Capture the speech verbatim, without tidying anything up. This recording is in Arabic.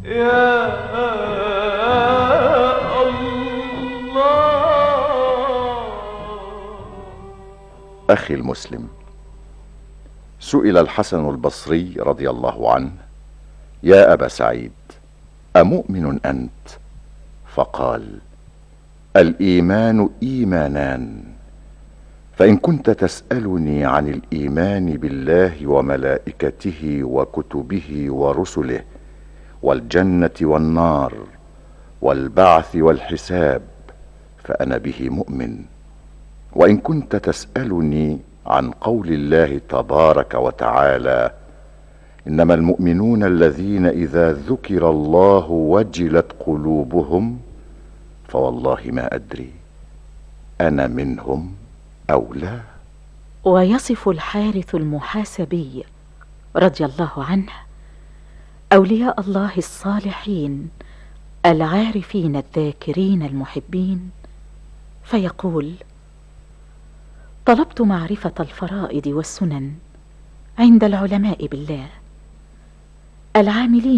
يا الله. أخي المسلم، سئل الحسن البصري رضي الله عنه: يا أبا سعيد، أمؤمن أنت؟ فقال: الإيمان إيمانان، فإن كنت تسألني عن الإيمان بالله وملائكته وكتبه ورسله والجنة والنار والبعث والحساب فأنا به مؤمن. وإن كنت تسألني عن قول الله تبارك وتعالى: إنما المؤمنون الذين إذا ذكر الله وجلت قلوبهم، فوالله ما أدري أنا منهم أو لا. ويصف الحارث المحاسبي رضي الله عنه أولياء الله الصالحين العارفين الذاكرين المحبين، فيقول: طلبت معرفة الفرائض والسنن عند العلماء بالله العاملين